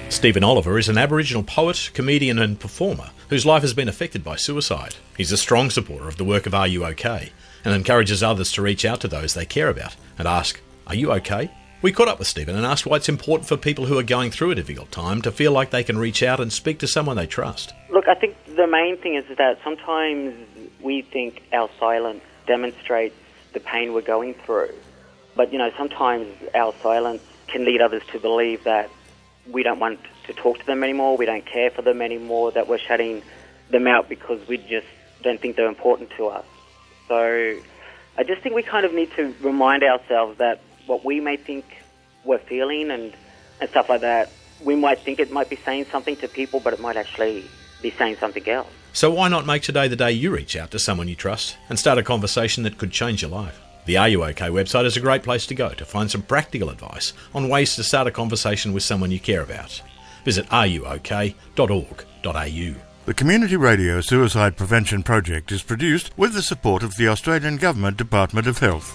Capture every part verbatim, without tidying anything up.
Stephen Oliver is an Aboriginal poet, comedian and performer whose life has been affected by suicide. He's a strong supporter of the work of Are You OK? And encourages others to reach out to those they care about and ask, are you okay? We caught up with Stephen and asked why it's important for people who are going through a difficult time to feel like they can reach out and speak to someone they trust. Look, I think the main thing is that sometimes we think our silence demonstrates the pain we're going through. But, you know, sometimes our silence can lead others to believe that we don't want to talk to them anymore, we don't care for them anymore, that we're shutting them out because we just don't think they're important to us. So I just think we kind of need to remind ourselves that what we may think we're feeling and, and stuff like that, we might think it might be saying something to people, but it might actually be saying something else. So why not make today the day you reach out to someone you trust and start a conversation that could change your life? The Are You OK website is a great place to go to find some practical advice on ways to start a conversation with someone you care about. Visit are you ok dot org dot a u. The Community Radio Suicide Prevention Project is produced with the support of the Australian Government Department of Health.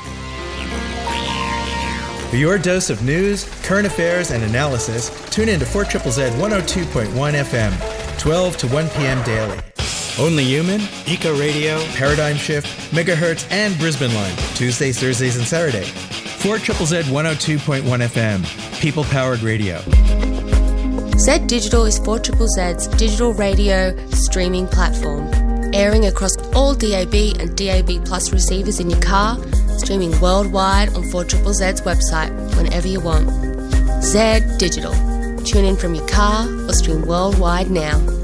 For your dose of news, current affairs and analysis, tune in to four Z Z Z one oh two point one F M, twelve to one p.m. daily. Only Human, Eco Radio, Paradigm Shift, Megahertz and Brisbane Line, Tuesdays, Thursdays and Saturday. four Z Z Z one oh two point one F M, People-Powered Radio. Z Digital is four Z Z Z's digital radio streaming platform, airing across all D A B and D A B Plus receivers in your car, streaming worldwide on four Z Z Z's website whenever you want. Z Digital. Tune in from your car or stream worldwide now.